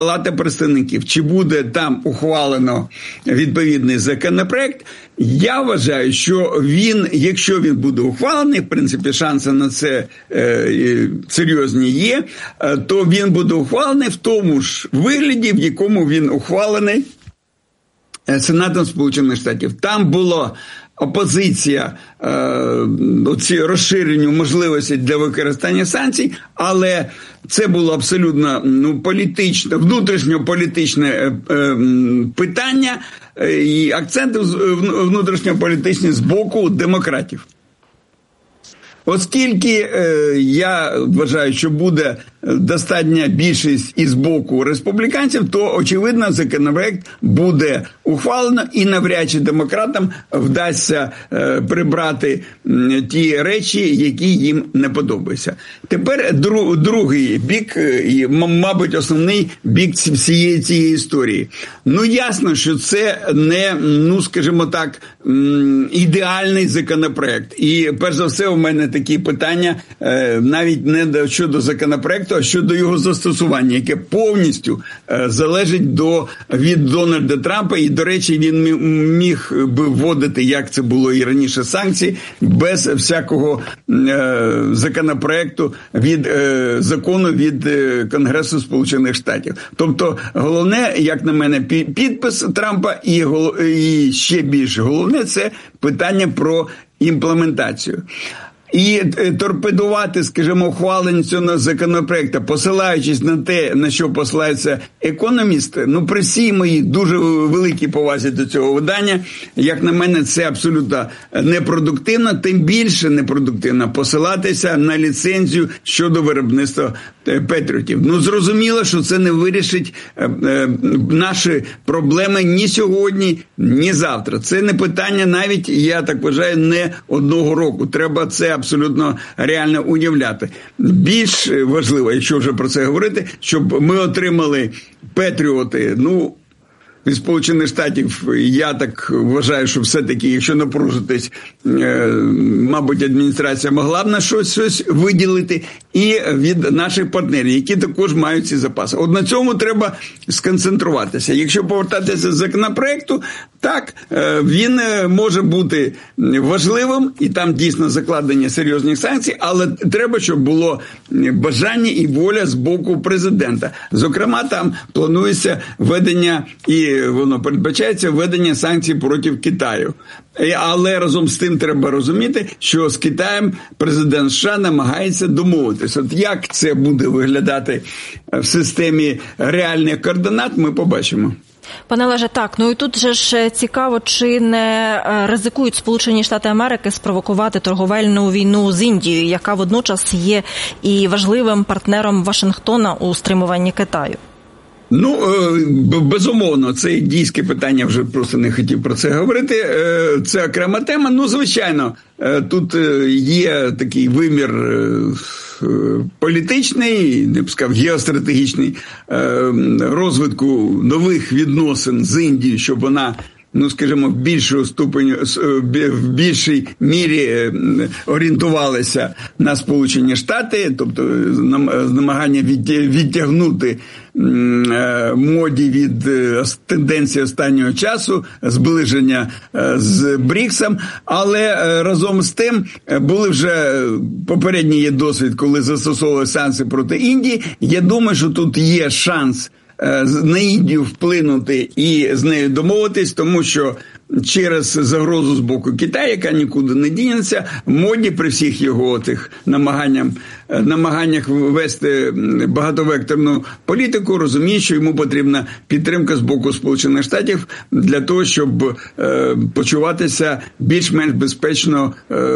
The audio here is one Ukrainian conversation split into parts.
Палата представників, чи буде там ухвалено відповідний законопроект, я вважаю, що він, якщо він буде ухвалений, в принципі, шанси на це серйозні є, то він буде ухвалений в тому ж вигляді, в якому він ухвалений Сенатом Сполучених Штатів. Там була опозиція розширенню можливостей для використання санкцій, але це було абсолютно політичне, внутрішньополітичне питання і акценти внутрішньополітичні з боку демократів. Оскільки я вважаю, що буде достатня більшість із боку республіканців, то, очевидно, законопроект буде ухвалено і навряд чи демократам вдасться прибрати ті речі, які їм не подобаються. Тепер другий бік, і, мабуть, основний бік всієї цієї історії. Ясно, що це не, скажімо так, ідеальний законопроект. І, перш за все, у мене такі питання навіть не щодо законопроекту, а щодо його застосування, яке повністю залежить від Дональда Трампа. І, до речі, він міг би вводити, як це було і раніше, санкції, без всякого законопроекту закону від Конгресу Сполучених Штатів. Тобто, головне, як на мене, підпис Трампа і ще більш головне – це питання про імплементацію. І торпедувати, скажімо, ухвалення цього законопроекту, посилаючись на те, на що посилаються економісти, при всій моїй дуже великій повазі до цього видання, як на мене, це абсолютно непродуктивно, тим більше непродуктивно посилатися на ліцензію щодо виробництва Петріотів. Зрозуміло, що це не вирішить наші проблеми ні сьогодні, ні завтра. Це не питання навіть, я так вважаю, не одного року. Треба це абсолютно реально уявляти. Більш важливо, якщо вже про це говорити, щоб ми отримали Петріоти, від Сполучених Штатів, я так вважаю, що все-таки, якщо напружитись, мабуть, адміністрація могла б на щось виділити, і від наших партнерів, які також мають ці запаси. От на цьому треба сконцентруватися. Якщо повертатися до законопроекту, так, він може бути важливим, і там дійсно закладені серйозні санкції, але треба, щоб було бажання і воля з боку президента. Зокрема, там планується введення, і воно передбачається, введення санкцій проти Китаю. Але разом з тим треба розуміти, що з Китаєм президент США намагається домовитися. От як це буде виглядати в системі реальних координат, ми побачимо. Пане Олеже, так, і тут же ж цікаво, чи не ризикують Сполучені Штати Америки спровокувати торговельну війну з Індією, яка водночас є і важливим партнером Вашингтона у стримуванні Китаю? Безумовно, це індійське питання, вже просто не хотів про це говорити. Це окрема тема. Звичайно, тут є такий вимір політичний, не б сказав, геостратегічний, розвитку нових відносин з Індією, щоб вона, скажімо, в більшій мірі орієнтувалися на Сполучені Штати, тобто намагання відтягнути моді від тенденції останнього часу, зближення з БРІКСом, але разом з тим були вже попередній є досвід, коли застосовували санкції проти Індії. Я думаю, що тут є шанс на Індію вплинути і з нею домовитись, тому що через загрозу з боку Китаю, яка нікуди не дінеться, моді при всіх його тих намаганнях вести багатовекторну політику, розуміє, що йому потрібна підтримка з боку Сполучених Штатів для того, щоб почуватися більш-менш безпечно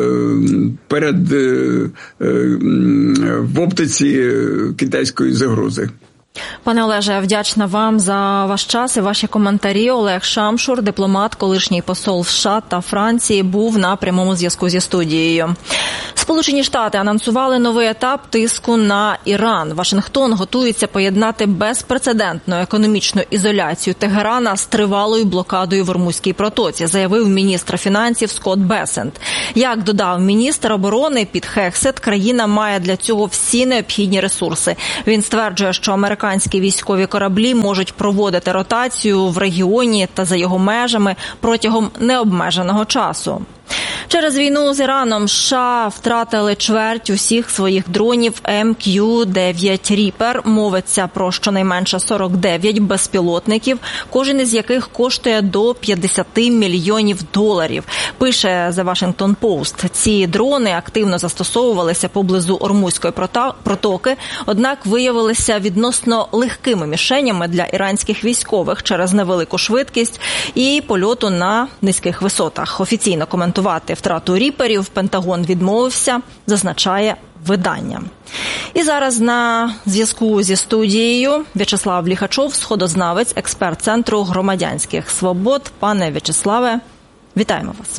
в оптиці китайської загрози. Пане Олеже, я вдячна вам за ваш час і ваші коментарі. Олег Шамшур, дипломат, колишній посол США та Франції, був на прямому зв'язку зі студією. Сполучені Штати анонсували новий етап тиску на Іран. Вашингтон готується поєднати безпрецедентну економічну ізоляцію Тегерана з тривалою блокадою в Ормузькій протоці, заявив міністр фінансів Скотт Бесент. Як додав міністр оборони, під Хексет країна має для цього всі необхідні ресурси. Він стверджує, що американські американські військові кораблі можуть проводити ротацію в регіоні та за його межами протягом необмеженого часу. Через війну з Іраном США втратили чверть усіх своїх дронів МК-9 Ріпер. Мовиться про щонайменше 49 безпілотників, кожен із яких коштує до $50 мільйонів. Пише The Washington Post. Ці дрони активно застосовувалися поблизу Ормузької протоки, однак виявилися відносно легкими мішенями для іранських військових через невелику швидкість і польоту на низьких висотах. Офіційно коментувати втрату ріперів Пентагон відмовився, зазначає видання. І зараз на зв'язку зі студією В'ячеслав Ліхачов, сходознавець, експерт Центру громадянських свобод. Пане В'ячеславе, вітаємо вас.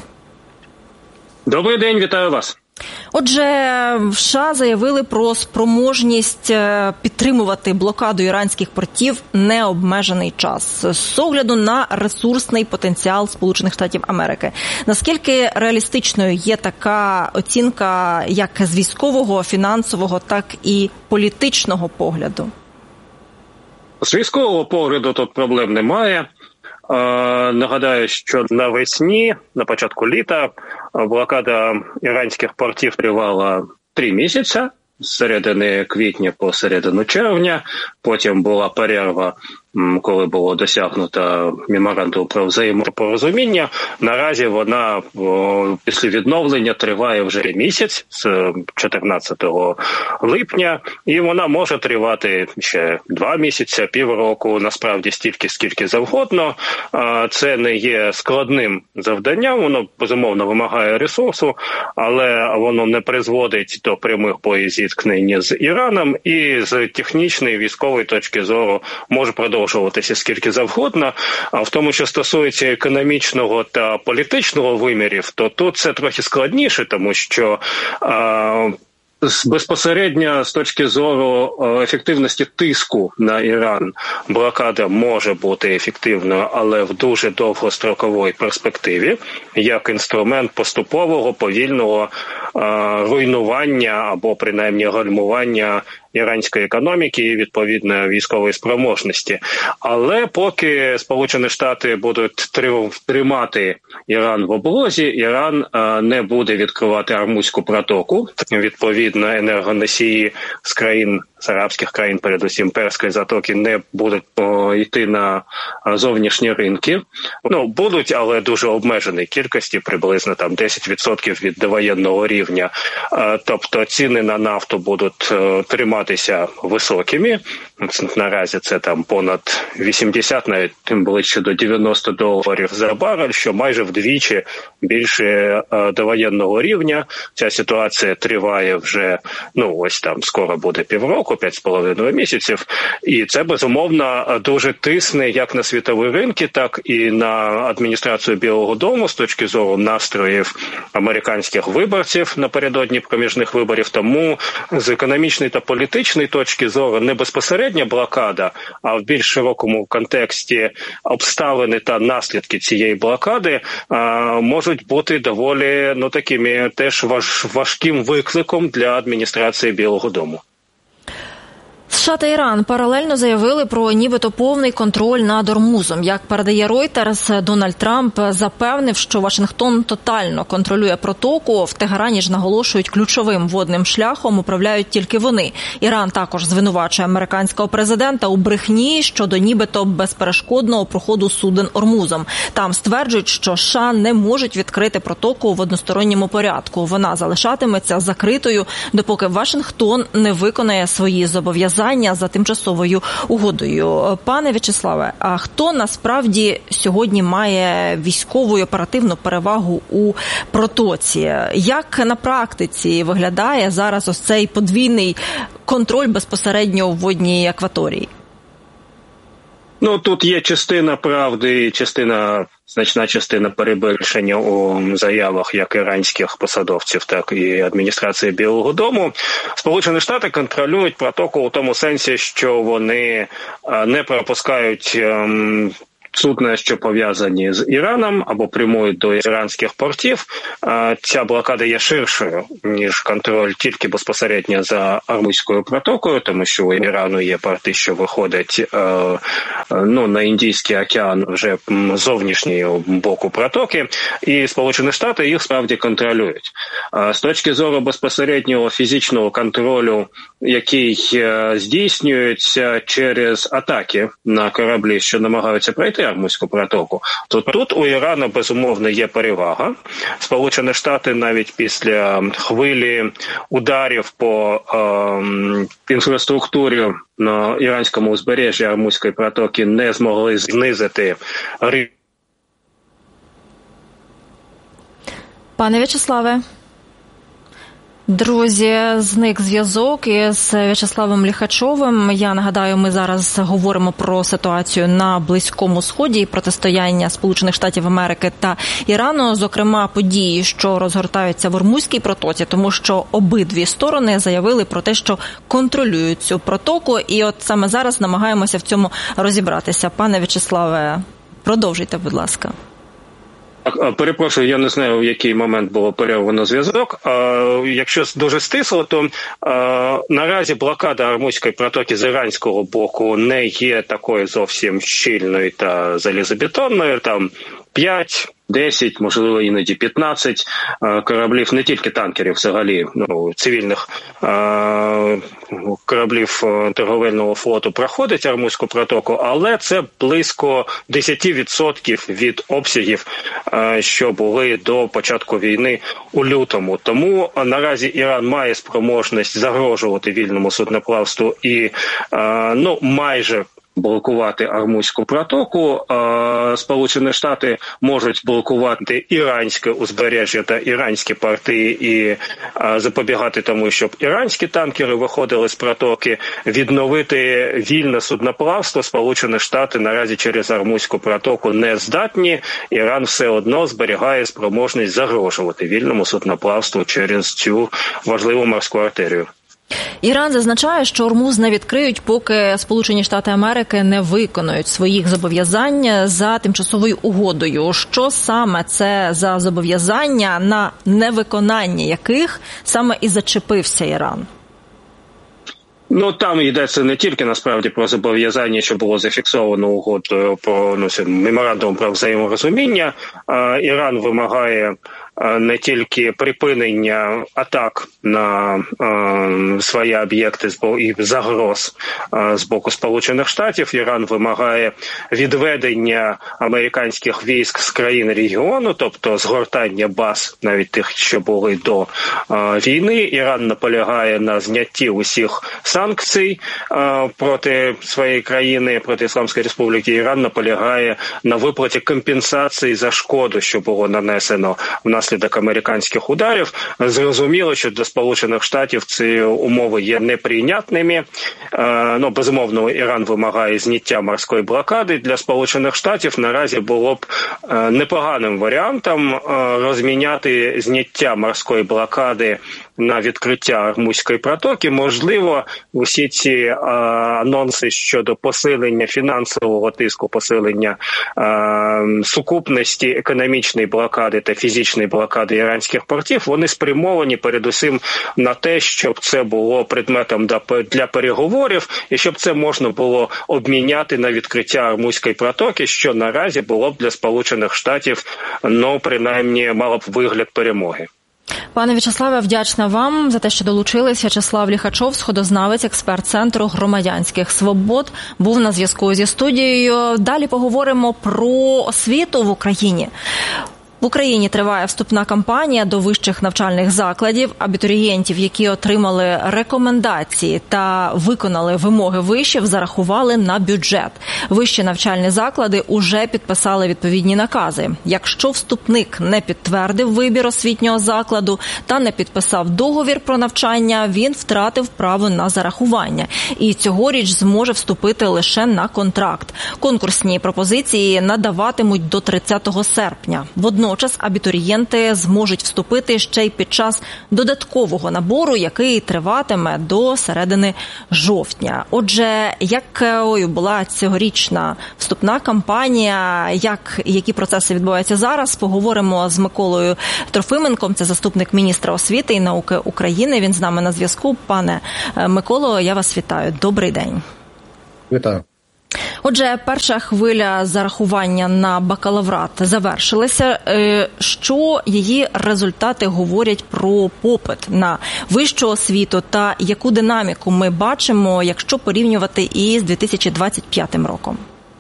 Добрий день, вітаю вас. Отже, США заявили про спроможність підтримувати блокаду іранських портів необмежений час з огляду на ресурсний потенціал Сполучених Штатів Америки. Наскільки реалістичною є така оцінка як з військового, фінансового, так і політичного погляду? З військового погляду тут проблем немає. Нагадаю, що навесні, на початку літа, блокада іранських портів тривала 3 місяці, з середини квітня по середину червня. Потім була перерва, коли було досягнуто меморандум про взаємопорозуміння. Наразі вона після відновлення триває вже місяць, з 14 липня, і вона може тривати ще 2 місяці, півроку, насправді стільки, скільки завгодно. Це не є складним завданням, воно, безумовно, вимагає ресурсу, але воно не призводить до прямих боєзіткнень з Іраном і з технічної, військової точки зору може продовжуватися скільки завгодно. А в тому, що стосується економічного та політичного вимірів, то тут це трохи складніше, тому що безпосередньо з точки зору ефективності тиску на Іран блокада може бути ефективною, але в дуже довгостроковій перспективі, як інструмент поступового, повільного руйнування або принаймні гальмування іранської економіки і, відповідно, військової спроможності. Але поки Сполучені Штати будуть тримати Іран в облозі, Іран не буде відкривати Ормузьку протоку. Відповідно, енергоносії з арабських країн, передусім Перської затоки, не будуть йти на зовнішні ринки. Будуть, але дуже обмеженій кількості, приблизно там 10% від довоєнного рівня. Тобто ціни на нафту будуть триматися високими. Наразі це там понад 80, навіть тим ближче до $90 за барель, що майже вдвічі більше довоєнного рівня. Ця ситуація триває вже, ось там скоро буде півроку, 5,5 місяців. І це, безумовно, дуже тисне як на світові ринки, так і на адміністрацію Білого дому з точки зору настроїв американських виборців напередодні проміжних виборів. Тому з економічної та політичної точки зору не безпосередня блокада, а в більш широкому контексті обставини та наслідки цієї блокади можуть бути доволі такими теж важким викликом для адміністрації Білого дому. США та Іран паралельно заявили про нібито повний контроль над Ормузом. Як передає Reuters, Дональд Трамп запевнив, що Вашингтон тотально контролює протоку. В Тегерані ж наголошують, ключовим водним шляхом управляють тільки вони. Іран також звинувачує американського президента у брехні щодо нібито безперешкодного проходу суден Ормузом. Там стверджують, що США не можуть відкрити протоку в односторонньому порядку. Вона залишатиметься закритою, допоки Вашингтон не виконає свої зобов'язання за тимчасовою угодою. Пане В'ячеславе, а хто насправді сьогодні має військову і оперативну перевагу у протоці? Як на практиці виглядає зараз ось цей подвійний контроль безпосередньо у водній акваторії? Тут є частина правди, значна частина перебільшення у заявах як іранських посадовців, так і адміністрації Білого дому. Сполучені Штати контролюють протоку у тому сенсі, що вони не пропускають судна, що пов'язані з Іраном або прямують до іранських портів, ця блокада є ширшою, ніж контроль тільки безпосередньо за Ормузькою протокою, тому що у Ірану є порти, що виходять на Індійський океан вже з зовнішнього боку протоки, і Сполучені Штати їх справді контролюють. З точки зору безпосереднього фізичного контролю, який здійснюється через атаки на кораблі, що намагаються пройти Ормузьку протоку, то тут у Ірану, безумовно, є перевага. Сполучені Штати навіть після хвилі ударів по інфраструктурі на іранському узбережжі Ормузької протоки не змогли знизити рівень. Пане В'ячеславе, друзі, зник зв'язок із В'ячеславом Ліхачовим. Я нагадаю, ми зараз говоримо про ситуацію на Близькому Сході і протистояння Сполучених Штатів Америки та Ірану, зокрема події, що розгортаються в Ормузькій протоці, тому що обидві сторони заявили про те, що контролюють цю протоку, і от саме зараз намагаємося в цьому розібратися. Пане В'ячеславе, продовжуйте, будь ласка. Перепрошую, я не знаю, в який момент було перервано зв'язок. Якщо дуже стисло, то наразі блокада Ормузької протоки з іранського боку не є такою зовсім щільною та залізобетонною. Там 5, 10, можливо, іноді 15 кораблів, не тільки танкерів взагалі, цивільних кораблів торговельного флоту проходить Ормузьку протоку, але це близько 10% від обсягів, що були до початку війни у лютому. Тому наразі Іран має спроможність загрожувати вільному судноплавству і майже блокувати Ормузьку протоку. Сполучені Штати можуть блокувати іранське узбережжя та іранські порти і запобігати тому, щоб іранські танкери виходили з протоки. Відновити вільне судноплавство Сполучені Штати наразі через Ормузьку протоку не здатні. Іран все одно зберігає спроможність загрожувати вільному судноплавству через цю важливу морську артерію. Іран зазначає, що Ормуз не відкриють, поки Сполучені Штати Америки не виконують своїх зобов'язань за тимчасовою угодою. Що саме це за зобов'язання, на невиконання яких саме і зачепився Іран? Там йдеться не тільки, насправді, про зобов'язання, що було зафіксовано угодою про меморандум про взаєморозуміння. Іран вимагає не тільки припинення атак на свої об'єкти і загроз з боку Сполучених Штатів. Іран вимагає відведення американських військ з країн регіону, тобто згортання баз, навіть тих, що були до війни. Іран наполягає на знятті усіх санкцій проти своєї країни, проти Ісламської Республіки. Іран наполягає на виплаті компенсації за шкоду, що було нанесено внаслідок американських ударів. Зрозуміло, що для Сполучених Штатів ці умови є неприйнятними. Безумовно, Іран вимагає зняття морської блокади. Для Сполучених Штатів наразі було б непоганим варіантом розміняти зняття морської блокади на відкриття Ормузької протоки. Можливо, усі ці анонси щодо посилення фінансового тиску, посилення сукупності економічної блокади та фізичної блокади іранських портів, вони спрямовані передусім на те, щоб це було предметом для переговорів і щоб це можна було обміняти на відкриття Ормузької протоки, що наразі було б для Сполучених Штатів, принаймні, мало б вигляд перемоги. Пане В'ячеславе, вдячна вам за те, що долучились. В'ячеслав Ліхачов, сходознавець, експерт Центру громадянських свобод, був на зв'язку зі студією. Далі поговоримо про освіту в Україні. В Україні триває вступна кампанія до вищих навчальних закладів. Абітурієнтів, які отримали рекомендації та виконали вимоги вишів, зарахували на бюджет. Вищі навчальні заклади уже підписали відповідні накази. Якщо вступник не підтвердив вибір освітнього закладу та не підписав договір про навчання, він втратив право на зарахування. І цьогоріч зможе вступити лише на контракт. Конкурсні пропозиції надаватимуть до 30 серпня. Водночас абітурієнти зможуть вступити ще й під час додаткового набору, який триватиме до середини жовтня. Отже, якою була цьогоріч цьогорічна вступна кампанія, які процеси відбуваються зараз, поговоримо з Миколою Трофименком, це заступник міністра освіти і науки України. Він з нами на зв'язку. Пане Миколо, я вас вітаю. Добрий день. Вітаю. Отже, перша хвиля зарахування на бакалаврат завершилася. Що її результати говорять про попит на вищу освіту та яку динаміку ми бачимо, якщо порівнювати із 2025 роком?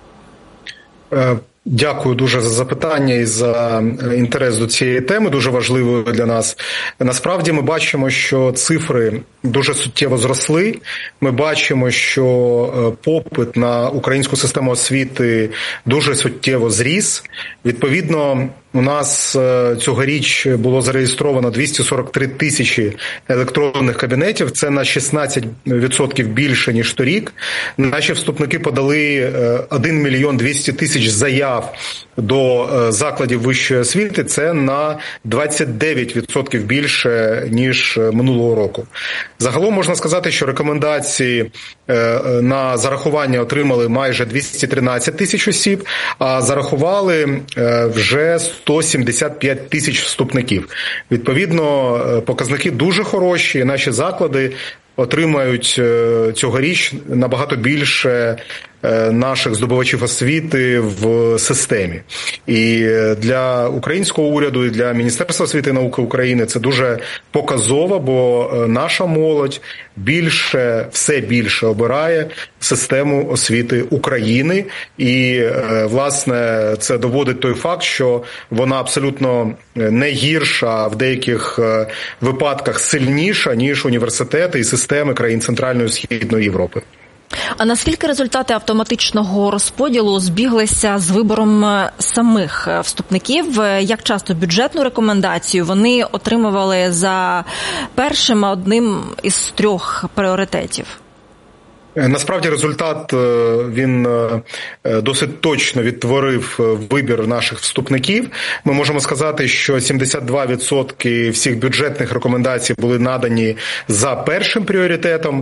Дякую дуже за запитання і за інтерес до цієї теми, дуже важливої для нас. Насправді ми бачимо, що цифри дуже суттєво зросли. Ми бачимо, що попит на українську систему освіти дуже суттєво зріс. Відповідно, у нас цьогоріч було зареєстровано 243 тисячі електронних кабінетів. Це на 16% більше, ніж торік. Наші вступники подали 1 мільйон 200 тисяч заяв до закладів вищої освіти. Це на 29% більше, ніж минулого року. Загалом можна сказати, що рекомендації на зарахування отримали майже 213 тисяч осіб, а зарахували вже 175 тисяч вступників. Відповідно, показники дуже хороші, наші заклади отримають цьогоріч набагато більше наших здобувачів освіти в системі. І для українського уряду, і для Міністерства освіти і науки України це дуже показово, бо наша молодь все більше обирає систему освіти України. І, власне, це доводить той факт, що вона абсолютно не гірша, а в деяких випадках сильніша, ніж університети і системи країн Центральної і Східної Європи. А наскільки результати автоматичного розподілу збіглися з вибором самих вступників? Як часто бюджетну рекомендацію вони отримували за першим одним із 3 пріоритетів? Насправді результат, він досить точно відтворив вибір наших вступників. Ми можемо сказати, що 72% всіх бюджетних рекомендацій були надані за першим пріоритетом,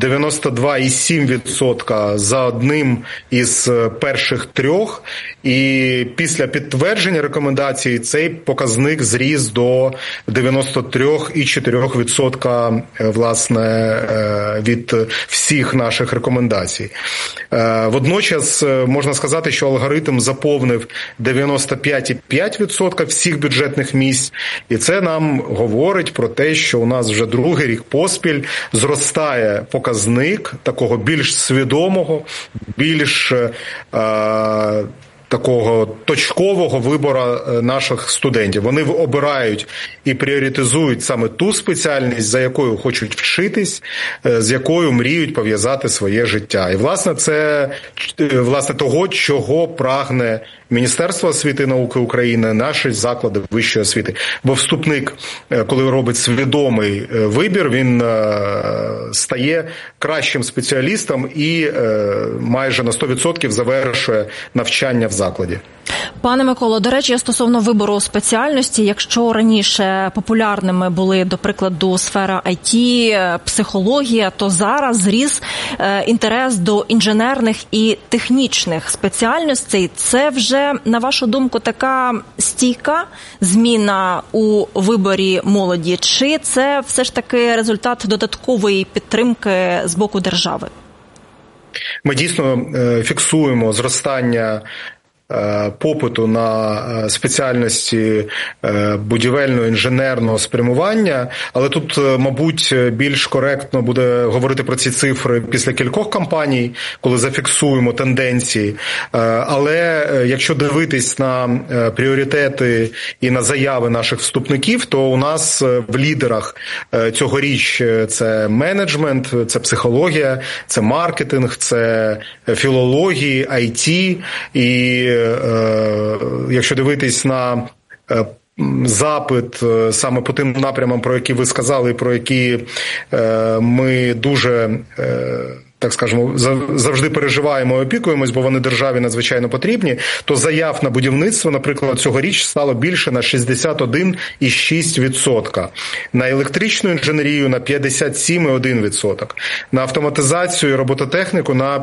92,7% за одним із перших 3. І після підтвердження рекомендацій цей показник зріс до 93,4%, власне, від всіх наших рекомендацій. Водночас можна сказати, що алгоритм заповнив 95,5% всіх бюджетних місць, і це нам говорить про те, що у нас вже другий рік поспіль зростає показник такого більш свідомого, більш такого точкового вибору наших студентів. Вони обирають і пріоритизують саме ту спеціальність, за якою хочуть вчитись, з якою мріють пов'язати своє життя. І, власне, це того, чого прагне Міністерство освіти і науки України, наші заклади вищої освіти. Бо вступник, коли робить свідомий вибір, він стає кращим спеціалістом і майже на 100% завершує навчання в закладі. Пане Миколо, до речі, стосовно вибору спеціальності, якщо раніше популярними були, до прикладу, сфера IT, психологія, то зараз зріс інтерес до інженерних і технічних спеціальностей. Це вже, на вашу думку, така стійка зміна у виборі молоді? Чи це все ж таки результат додаткової підтримки з боку держави? Ми дійсно фіксуємо зростання попиту на спеціальності будівельного інженерного спрямування, але тут, мабуть, більш коректно буде говорити про ці цифри після кількох кампаній, коли зафіксуємо тенденції. Але якщо дивитись на пріоритети і на заяви наших вступників, то у нас в лідерах цьогоріч це менеджмент, це психологія, це маркетинг, це філології, IT і якщо дивитись на запит саме по тим напрямам, про які ви сказали, про які ми дуже так скажемо, завжди переживаємо і опікуємось, бо вони державі надзвичайно потрібні, то заяв на будівництво, наприклад, цьогоріч стало більше на 61,6%, на електричну інженерію на 57,1%, на автоматизацію і робототехніку на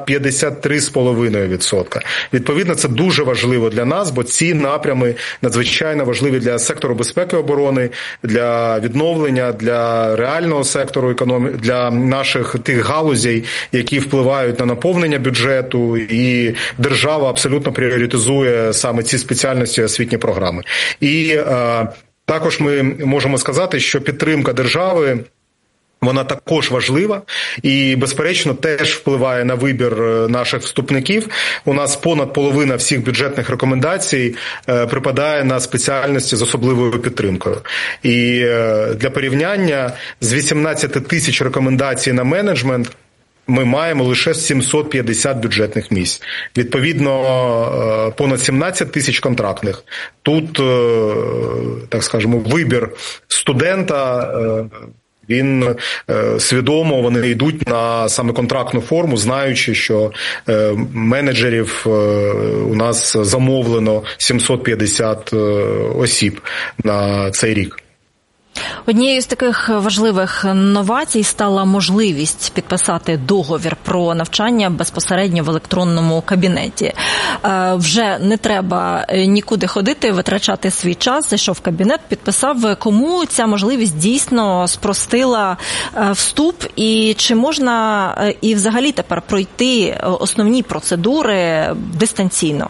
53,5%. Відповідно, це дуже важливо для нас, бо ці напрями надзвичайно важливі для сектору безпеки і оборони, для відновлення, для реального сектору економіки, для наших тих галузей, які впливають на наповнення бюджету, і держава абсолютно пріоритизує саме ці спеціальності, освітні програми. І також ми можемо сказати, що підтримка держави, вона також важлива і, безперечно, теж впливає на вибір наших вступників. У нас понад половина всіх бюджетних рекомендацій припадає на спеціальності з особливою підтримкою. І для порівняння, з 18 тисяч рекомендацій на менеджмент ми маємо лише 750 бюджетних місць. Відповідно, понад 17 тисяч контрактних. Тут, так скажемо, вибір студента, він свідомо, вони йдуть на саме контрактну форму, знаючи, що менеджерів у нас замовлено 750 осіб на цей рік. Однією з таких важливих новацій стала можливість підписати договір про навчання безпосередньо в електронному кабінеті. Вже не треба нікуди ходити, витрачати свій час, зайшов в кабінет, підписав. Кому ця можливість дійсно спростила вступ, і чи можна і взагалі тепер пройти основні процедури дистанційно?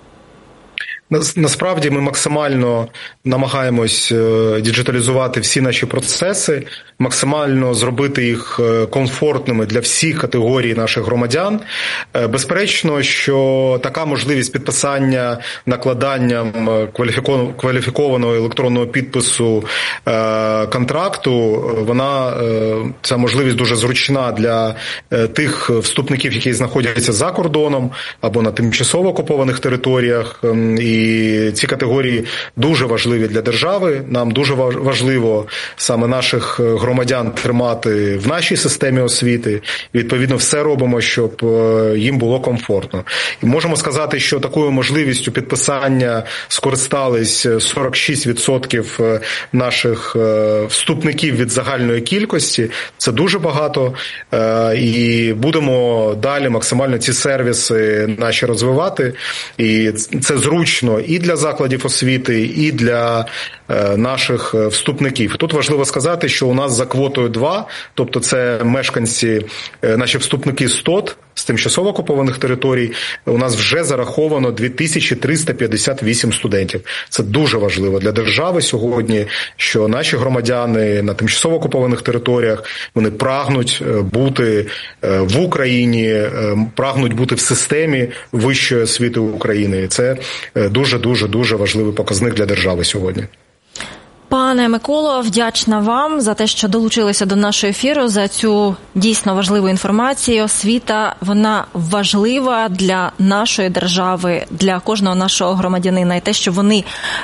Насправді ми максимально намагаємось діджиталізувати всі наші процеси, максимально зробити їх комфортними для всіх категорій наших громадян. Безперечно, що така можливість підписання накладанням кваліфікованого електронного підпису контракту, ця можливість дуже зручна для тих вступників, які знаходяться за кордоном або на тимчасово окупованих територіях. І ці категорії дуже важливі для держави. Нам дуже важливо саме наших громадян тримати в нашій системі освіти. Відповідно, все робимо, щоб їм було комфортно. І можемо сказати, що такою можливістю підписання скористались 46% наших вступників від загальної кількості. Це дуже багато. І будемо далі максимально ці сервіси наші розвивати. І це зручно і для закладів освіти, і для наших вступників. Тут важливо сказати, що у нас за квотою 2, тобто це мешканці, наші вступники з ТОТ, з тимчасово окупованих територій, у нас вже зараховано 2358 студентів. Це дуже важливо для держави сьогодні, що наші громадяни на тимчасово окупованих територіях, вони прагнуть бути в Україні, прагнуть бути в системі вищої освіти України. Це дуже важливий показник для держави сьогодні. Пане Миколо, вдячна вам за те, що долучилися до нашого ефіру, за цю дійсно важливу інформацію. Освіта, вона важлива для нашої держави, для кожного нашого громадянина. І те, що вони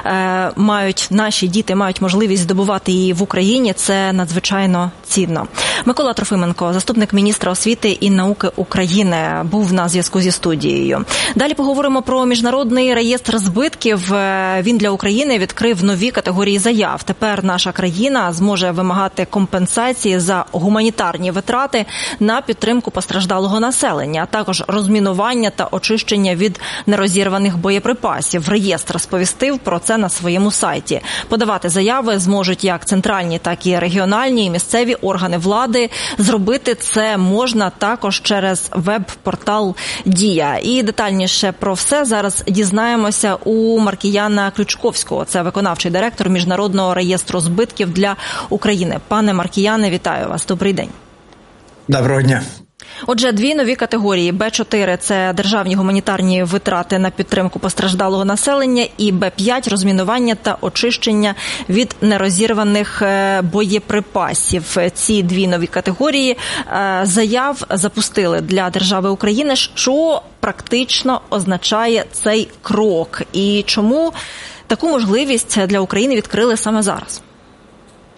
наші діти мають можливість здобувати її в Україні, це надзвичайно цінно. Микола Трофименко, заступник міністра освіти і науки України, був на зв'язку зі студією. Далі поговоримо про міжнародний реєстр збитків. Він для України відкрив нові категорії заяв. Тепер наша країна зможе вимагати компенсації за гуманітарні витрати на підтримку постраждалого населення, а також розмінування та очищення від нерозірваних боєприпасів. Реєстр сповістив про це на своєму сайті. Подавати заяви зможуть як центральні, так і регіональні і місцеві органи влади. Зробити це можна також через веб-портал «Дія». І детальніше про все зараз дізнаємося у Маркіяна Ключковського. Це виконавчий директор Міжнародного реєстру збитків для України. Пане Маркіяне, вітаю вас. Добрий день. Доброго дня. Отже, дві нові категорії. Б4 – це державні гуманітарні витрати на підтримку постраждалого населення, і Б5 – розмінування та очищення від нерозірваних боєприпасів. Ці дві нові категорії заяв запустили для держави України. Що практично означає цей крок? І чому таку можливість для України відкрили саме зараз?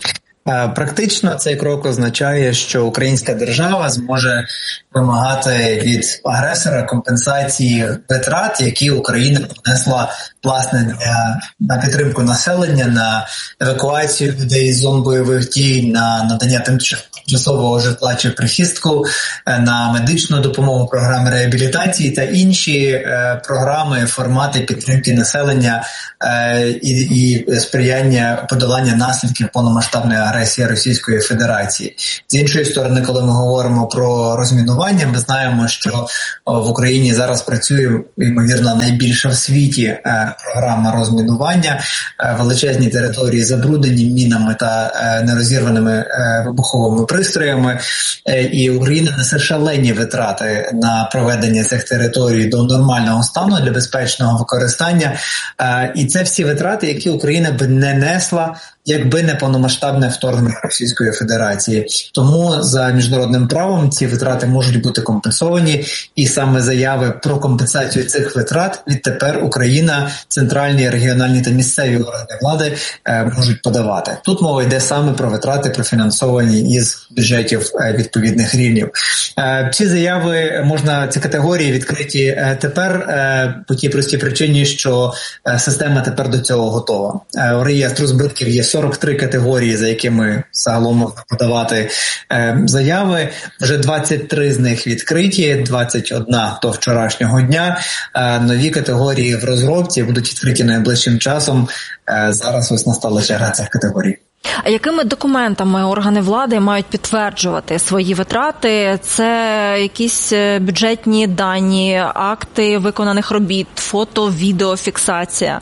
Практично цей крок означає, що українська держава зможе вимагати від агресора компенсації витрат, які Україна понесла, власне, на підтримку населення, на евакуацію людей з зон бойових дій, на надання тимчасового житла чи прихистку, на медичну допомогу, програми реабілітації та інші програми, формати підтримки населення і сприяння подолання наслідків повномасштабної агресії Російської Федерації. З іншої сторони, коли ми говоримо про розмінування, ми знаємо, що в Україні зараз працює, ймовірно, найбільша в світі програма розмінування. Величезні території забруднені мінами та нерозірваними вибуховими пристроями, і Україна несе шалені витрати на проведення цих територій до нормального стану для безпечного використання. І це всі витрати, які Україна би не несла, якби не повномасштабне вторгнення Російської Федерації. Тому за міжнародним правом ці витрати можуть бути компенсовані, і саме заяви про компенсацію цих витрат відтепер Україна, центральні, регіональні та місцеві органи влади можуть подавати. Тут мова йде саме про витрати, профінансовані із бюджетів відповідних рівнів. Ці заяви можна, ці категорії відкриті тепер по тій простій причині, що система тепер до цього готова. У реєстру збитків є 43 категорії, за якими загалом можна подавати заяви. Вже 23 з них відкриті, 21 до вчорашнього дня. Нові категорії в розробці будуть відкриті найближчим часом. Зараз ось настала черга цих категорій. А якими документами органи влади мають підтверджувати свої витрати? Це якісь бюджетні дані, акти виконаних робіт, фото, відеофіксація?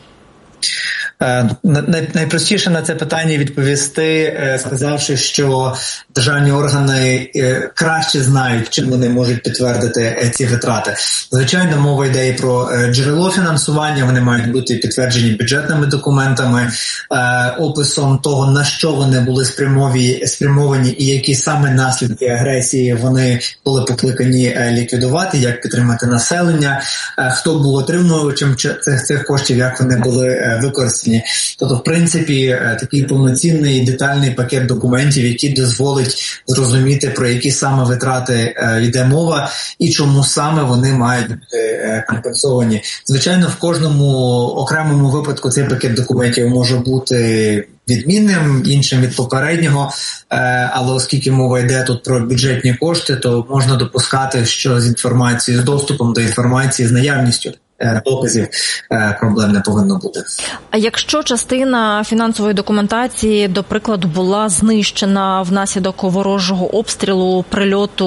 Найпростіше на це питання відповісти, сказавши, що державні органи краще знають, чим вони можуть підтвердити ці витрати. Звичайно, мова йде і про джерело фінансування, вони мають бути підтверджені бюджетними документами, описом того, на що вони були спрямовані і які саме наслідки агресії вони були покликані ліквідувати, як підтримати населення, хто був отримувачем цих коштів, як вони були використані. Тобто, в принципі, такий повноцінний детальний пакет документів, який дозволить зрозуміти, про які саме витрати йде мова і чому саме вони мають бути компенсовані. Звичайно, в кожному окремому випадку цей пакет документів може бути відмінним, іншим від попереднього, але оскільки мова йде тут про бюджетні кошти, то можна допускати, що з інформацією, з доступом до інформації, з наявністю доказів проблем не повинно бути. А якщо частина фінансової документації, до прикладу, була знищена внаслідок ворожого обстрілу, прильоту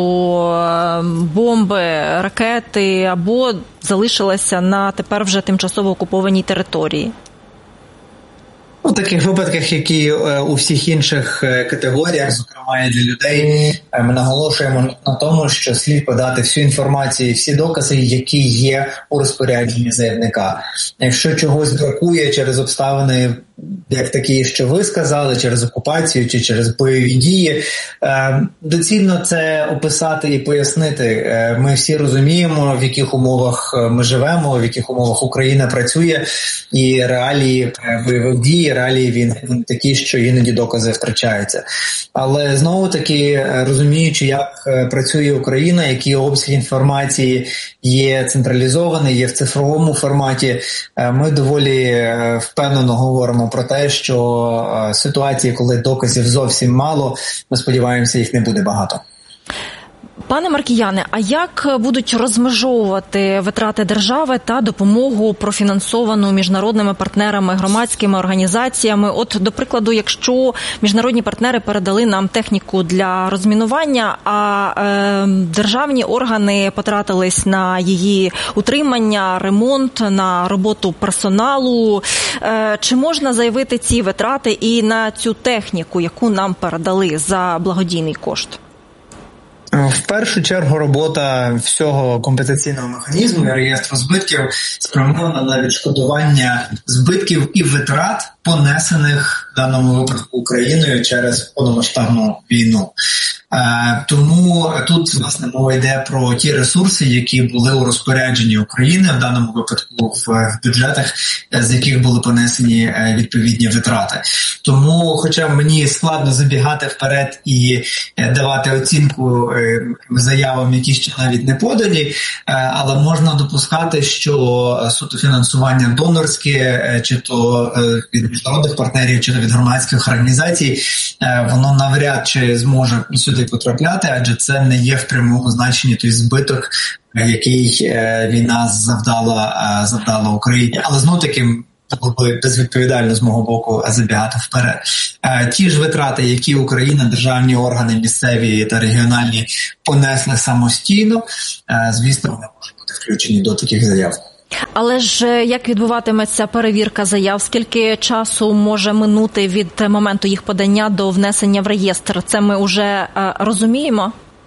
бомби, ракети, або залишилася на тепер вже тимчасово окупованій території? У таких випадках, як і у всіх інших категоріях, зокрема і для людей, ми наголошуємо на тому, що слід подати всю інформацію і всі докази, які є у розпорядженні заявника. Якщо чогось бракує через обставини, як такі, що ви сказали, через окупацію чи через бойові дії, доцільно це описати і пояснити. Ми всі розуміємо, в яких умовах ми живемо, в яких умовах Україна працює, і реалії бойових дій, реалії війни такі, що іноді докази втрачаються. Але знову-таки, розуміючи, як працює Україна, які обсяг інформації є централізований, є в цифровому форматі, ми доволі впевнено говоримо про те, що ситуації, коли доказів зовсім мало, ми сподіваємося, їх не буде багато. Пане Маркіяне, а як будуть розмежовувати витрати держави та допомогу профінансовану міжнародними партнерами, громадськими організаціями? От, до прикладу, якщо міжнародні партнери передали нам техніку для розмінування, а державні органи потратились на її утримання, ремонт, на роботу персоналу, чи можна заявити ці витрати і на цю техніку, яку нам передали за благодійний кошт? В першу чергу робота всього компенсаційного механізму і реєстру збитків спрямована на відшкодування збитків і витрат понесених в даному випадку Україною через повномасштабну війну. Тому тут, власне, мова йде про ті ресурси, які були у розпорядженні України, в даному випадку в бюджетах, з яких були понесені відповідні витрати. Тому, хоча мені складно забігати вперед і давати оцінку заявам, які ще навіть не подані, але можна допускати, що суто фінансування донорське, чи то від міжнародних партнерів, чи то від громадських організацій, воно навряд чи зможе сюди потрапляти, адже це не є в прямому значенні той збиток, який війна завдала Україні. Але знов-таки було б безвідповідально з мого боку забігати вперед. Ті ж витрати, які Україна, державні органи, місцеві та регіональні понесли самостійно, звісно, вони можуть бути включені до таких заяв. Але ж як відбуватиметься перевірка заяв? Скільки часу може минути від моменту їх подання до внесення в реєстр? Це ми вже розуміємо?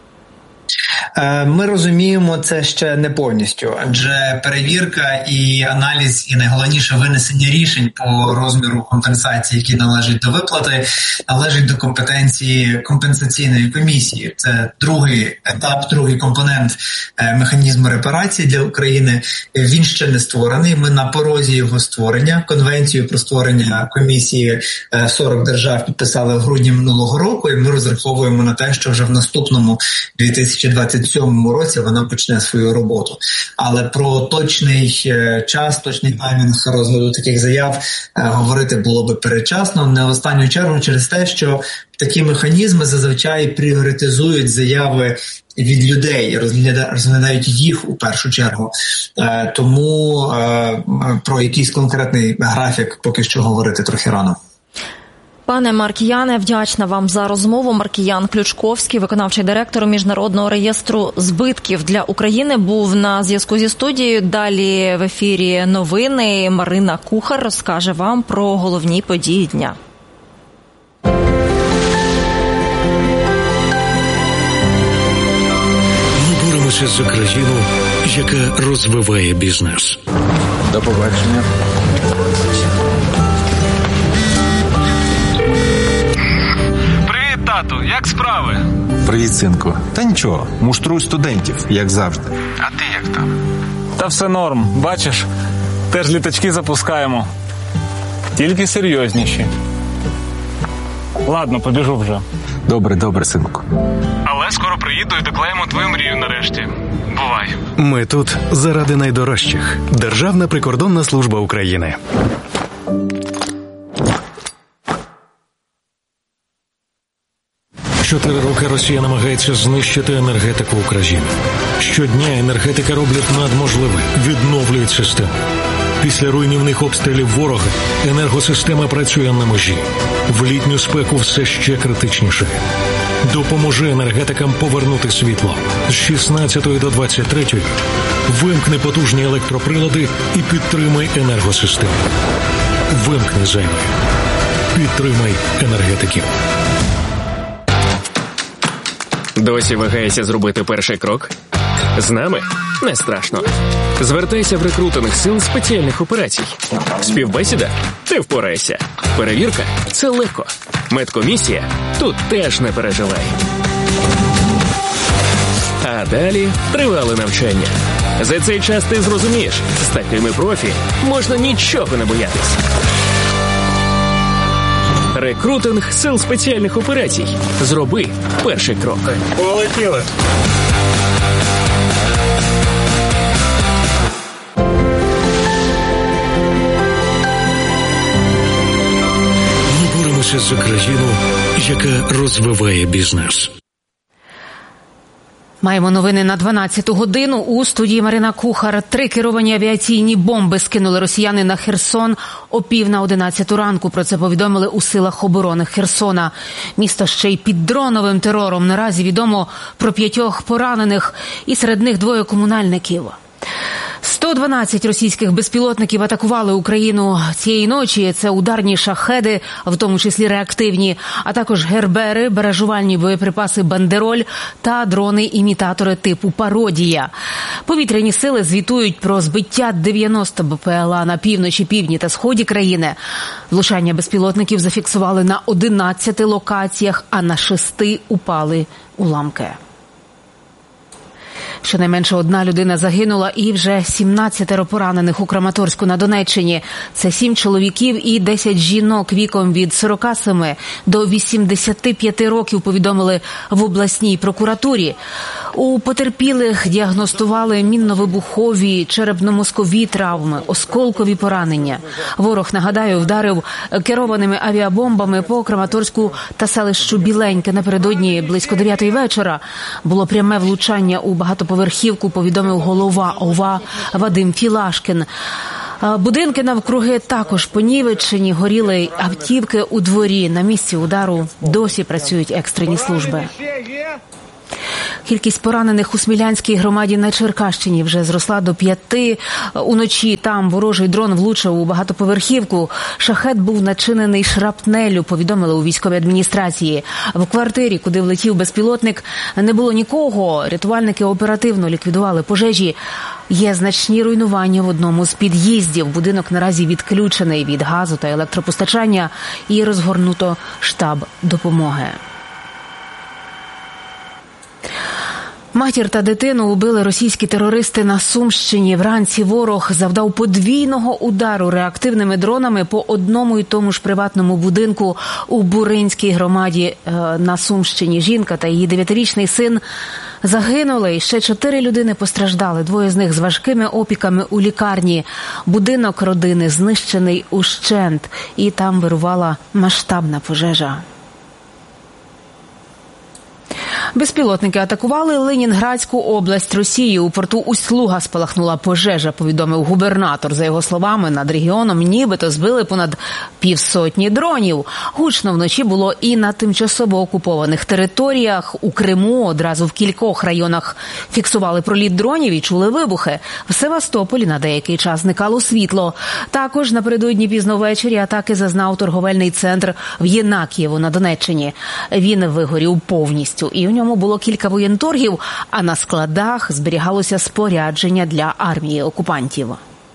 Ми розуміємо це ще не повністю, адже перевірка і аналіз, і найголовніше винесення рішень по розміру компенсації, які належать до виплати, належить до компетенції компенсаційної комісії. Це другий етап, другий компонент механізму репарації для України. Він ще не створений. Ми на порозі його створення. Конвенцію про створення комісії 40 держав підписали в грудні минулого року, і ми розраховуємо на те, що вже в наступному 2027 році вона почне свою роботу. Але про точний час, точний таймінг розгляду таких заяв говорити було би передчасно. Не в останню чергу через те, що такі механізми зазвичай пріоритизують заяви від людей, розглядають їх у першу чергу. Тому про якийсь конкретний графік поки що говорити трохи рано. Пане Маркіяне, вдячна вам за розмову. Маркіян Ключковський, виконавчий директор Міжнародного реєстру збитків для України, був на зв'язку зі студією. Далі в ефірі новини. Марина Кухар розкаже вам про головні події дня. Ми боремося за країну, яка розвиває бізнес. До побачення. Тату, як справи? Привіт, синку. Та нічого, муштрую студентів, як завжди. А ти як там? Та все норм, бачиш, теж літачки запускаємо. Тільки серйозніші. Ладно, побіжу вже. Добре, синку. Але скоро приїду і доклеїмо твою мрію нарешті. Бувай. Ми тут заради найдорожчих. Державна прикордонна служба України. 4 роки Росія намагається знищити енергетику України. Щодня енергетика роблять надможливе, відновлюють систему. Після руйнівних обстрілів ворога енергосистема працює на межі. В літню спеку все ще критичніше. Допоможи енергетикам повернути світло. З 16 до 23 вимкни потужні електроприлади і підтримай енергосистему. Вимкни зайве. Підтримай енергетиків. Досі вагаєшся зробити перший крок? З нами? Не страшно. Звертайся в рекрутинг сил спеціальних операцій. Співбесіда? Ти впораєшся. Перевірка? Це легко. Медкомісія? Тут теж не переживай. А далі тривале навчання. За цей час ти зрозумієш, з такими профі можна нічого не боятись. Рекрутинг сил спеціальних операцій. Зроби перший крок. Полетіли. Ми боремося за країну, яка розвиває бізнес. Маємо новини на 12-ту годину. У студії Марина Кухар. 3 керовані авіаційні бомби скинули росіяни на Херсон о 10:50 ранку. Про це повідомили у силах оборони Херсона. Місто ще й під дроновим терором. Наразі відомо про 5 поранених, і серед них 2 комунальників. 112 російських безпілотників атакували Україну цієї ночі. Це ударні шахеди, в тому числі реактивні, а також гербери, баражувальні боєприпаси «Бандероль» та дрони-імітатори типу «Пародія». Повітряні сили звітують про збиття 90 БПЛА на півночі, півдні та сході країни. Влучання безпілотників зафіксували на 11 локаціях, а на 6 упали уламки. Щонайменше одна людина загинула і вже 17 поранених у Краматорську на Донеччині. Це 7 чоловіків і 10 жінок віком від 47 до 85 років, повідомили в обласній прокуратурі. У потерпілих діагностували мінно-вибухові, черепно-мозкові травми, осколкові поранення. Ворог, нагадаю, вдарив керованими авіабомбами по Краматорську та селищу Біленьке напередодні близько 9 вечора. Було пряме влучання у багатоповерхівку, повідомив голова ОВА Вадим Філашкін. Будинки навкруги також понівечені, горіли автівки у дворі. На місці удару досі працюють екстрені служби. Кількість поранених у Смілянській громаді на Черкащині вже зросла до 5. Уночі там ворожий дрон влучив у багатоповерхівку. Шахед був начинений шрапнеллю, повідомили у військовій адміністрації. В квартирі, куди влетів безпілотник, не було нікого. Рятувальники оперативно ліквідували пожежі. Є значні руйнування в одному з під'їздів. Будинок наразі відключений від газу та електропостачання і розгорнуто штаб допомоги. Матір та дитину убили російські терористи на Сумщині. Вранці ворог завдав подвійного удару реактивними дронами по одному і тому ж приватному будинку у Буринській громаді на Сумщині. Жінка та її 9-річний син загинули, і ще 4 людини постраждали. 2 з них з важкими опіками у лікарні. Будинок родини знищений ущент, і там вирувала масштабна пожежа. Безпілотники атакували Ленінградську область Росії. У порту Усть-Луга спалахнула пожежа, повідомив губернатор. За його словами, над регіоном нібито збили понад 50 дронів. Гучно вночі було і на тимчасово окупованих територіях. У Криму одразу в кількох районах фіксували проліт дронів і чули вибухи. В Севастополі на деякий час зникало світло. Також напередодні пізно ввечері атаки зазнав торговельний центр в Єнакієво на Донеччині. Він вигорів повністю, і у ньому було кілька воєнторгів, а на складах зберігалося спорядження для армії окупантів.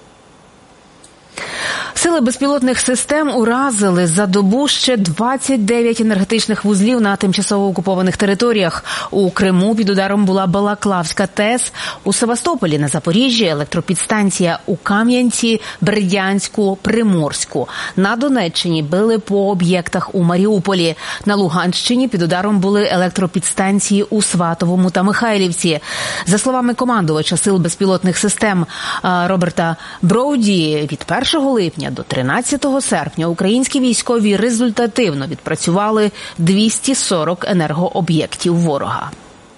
Сили безпілотних систем уразили за добу ще 29 енергетичних вузлів на тимчасово окупованих територіях. У Криму під ударом була Балаклавська ТЕС, у Севастополі, на Запоріжжі електропідстанція у Кам'янці, Бердянську, Приморську. На Донеччині били по об'єктах у Маріуполі. На Луганщині під ударом були електропідстанції у Сватовому та Михайлівці. За словами командувача сил безпілотних систем Роберта Броуді, від 1 липня до 13 серпня українські військові результативно відпрацювали 240 енергооб'єктів ворога.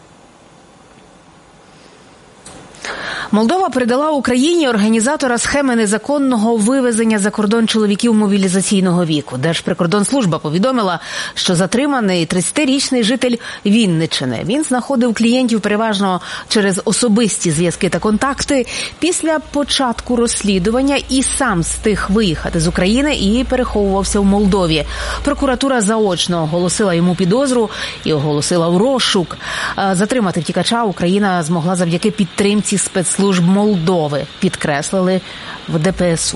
Молдова передала Україні організатора схеми незаконного вивезення за кордон чоловіків мобілізаційного віку. Держприкордонслужба повідомила, що затриманий 30-річний житель Вінниччини. Він знаходив клієнтів переважно через особисті зв'язки та контакти. Після початку розслідування і сам встиг виїхати з України і переховувався в Молдові. Прокуратура заочно оголосила йому підозру і оголосила в розшук. Затримати втікача Україна змогла завдяки підтримці спецслужб Молдови, підкреслили в ДПСУ.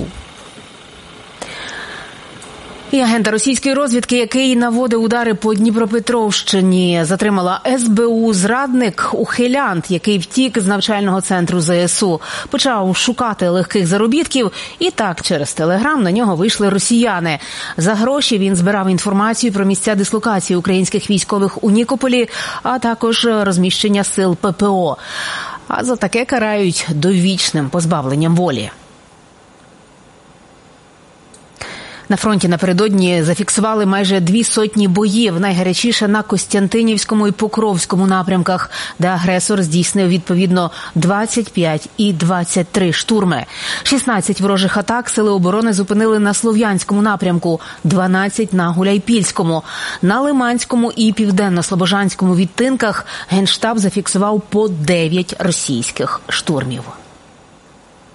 І агента російської розвідки, який наводив удари по Дніпропетровщині, затримала СБУ. Зрадник ухилянт, який втік з навчального центру ЗСУ, почав шукати легких заробітків, і так через Телеграм на нього вийшли росіяни. За гроші він збирав інформацію про місця дислокації українських військових у Нікополі, а також розміщення сил ППО. А за таке карають довічним позбавленням волі. На фронті напередодні зафіксували майже 200 боїв, найгарячіше на Костянтинівському і Покровському напрямках, де агресор здійснив відповідно 25 і 23 штурми. 16 ворожих атак сили оборони зупинили на Слов'янському напрямку, 12 на Гуляйпільському. На Лиманському і Південно-Слобожанському відтинках Генштаб зафіксував по 9 російських штурмів.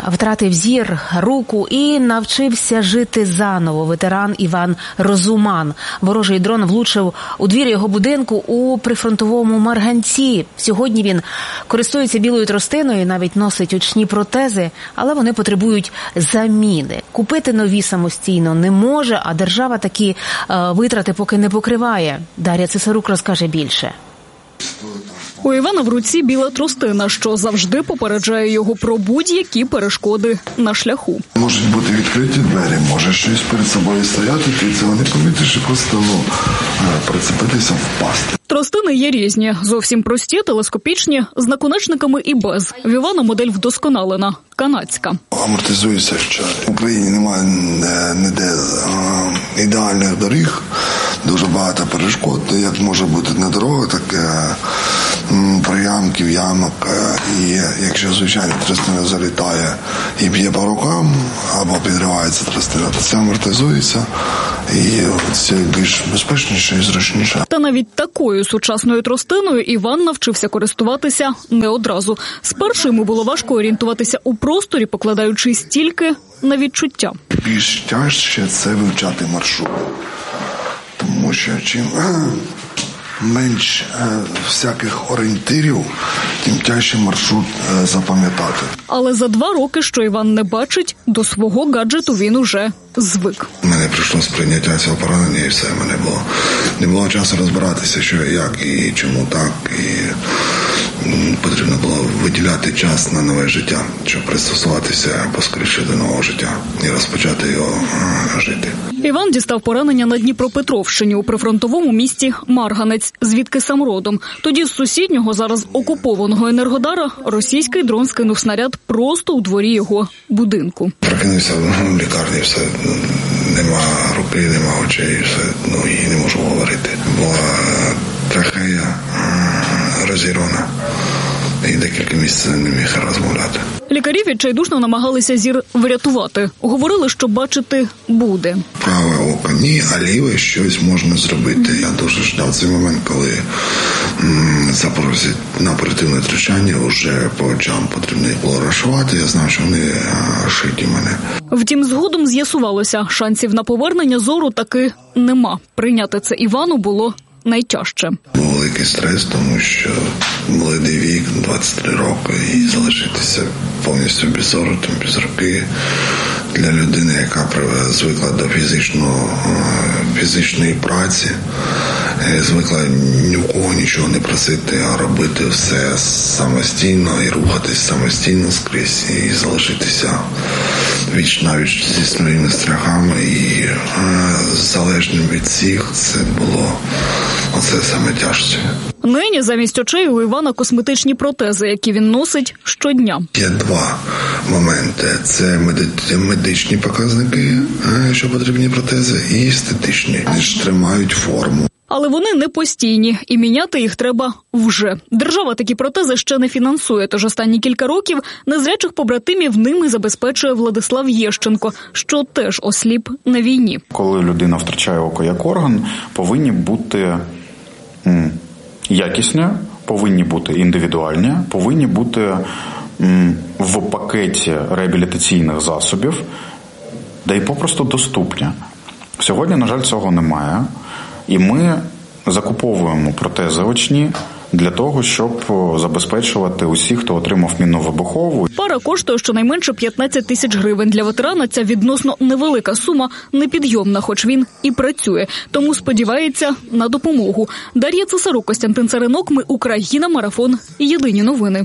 втратив зір, руку і навчився жити заново. Ветеран Іван Розуман. Ворожий дрон влучив у двір його будинку у прифронтовому Марганці. Сьогодні він користується білою тростиною, навіть носить очні протези, але вони потребують заміни. Купити нові самостійно не може, а держава такі витрати поки не покриває. Дар'я Цесарук розкаже більше. У Івана в руці біла тростина, що завжди попереджає його про будь-які перешкоди на шляху. Можуть бути відкриті двері, може щось перед собою стояти, ти цього не помітиш і просто прицепитися, впасти. Тростини є різні, зовсім прості, телескопічні, з наконечниками і без. В Івана модель вдосконалена, канадська. Амортизується, що в Україні немає ніде ідеальних доріг, дуже багато перешкод, як може бути не дорога, так проямків, ямок, і якщо, звичайно, тростина залітає і б'є по рукам, або підривається тростина, то це амортизується, і це більш безпечніше і зручніше. Та навіть такою сучасною тростиною Іван навчився користуватися не одразу. Спершу йому було важко орієнтуватися у просторі, покладаючись тільки на відчуття. Більш тяжче це вивчати маршрут, тому що чим менш всяких орієнтирів, тим тяжче маршрут запам'ятати. Але за 2 роки, що Іван не бачить, до свого гаджету він уже звик. Мене прийшло сприйняття цього поранення і все. Не було часу розбиратися, що як і чому так. І потрібно було виділяти час на нове життя, щоб пристосуватися поскоріше до нового життя і розпочати його жити. Іван дістав поранення на Дніпропетровщині у прифронтовому місті Марганець, звідки сам родом. Тоді з сусіднього, зараз окупованого Енергодара, російський дрон скинув снаряд просто у дворі його будинку. Прокинувся в лікарні, все, нема руки, нема очей, все, і не можу говорити. Була трахея розірвана. І декілька місяців не міг розмовляти. Лікарі відчайдушно намагалися зір врятувати. Говорили, що бачити буде. Праве око ні, а ліве щось можна зробити. Я дуже ждав цей момент, коли запросять на оперативне втручання, вже по очам потрібно було розшивати. Я знав, що вони шиють мене. Втім, згодом з'ясувалося, шансів на повернення зору таки нема. Прийняти це Івану було найтяжче. Був великий стрес, тому що молодий вік, 23 роки, і залишитися повністю без зору, без руки для людини, яка звикла до фізичної праці, звикла ні у кого нічого не просити, а робити все самостійно і рухатись самостійно скрізь, і залишитися віч-навіч зі своїми страхами і залежним від всіх, це було саме тяжче. Нині замість очей у Івана косметичні протези, які він носить щодня. Є 2 моменти. Це медичні показники, що потрібні протези, і естетичні. Вони ж тримають форму. Але вони не постійні, і міняти їх треба вже. Держава такі протези ще не фінансує, тож останні кілька років незрячих побратимів ними забезпечує Владислав Єщенко, що теж осліп на війні. Коли людина втрачає око як орган, повинні бути якісні, повинні бути індивідуальні, повинні бути в пакеті реабілітаційних засобів, да й попросту доступні. Сьогодні, на жаль, цього немає. І ми закуповуємо протези очні для того, щоб забезпечувати усіх, хто отримав мінно-вибухову. Пара коштує щонайменше 15 тисяч гривень. Для ветерана ця відносно невелика сума непідйомна, хоч він і працює. Тому сподівається на допомогу. Дар'я Цесарук, Костянтин Царинок. Ми Україна. Марафон. Єдині новини.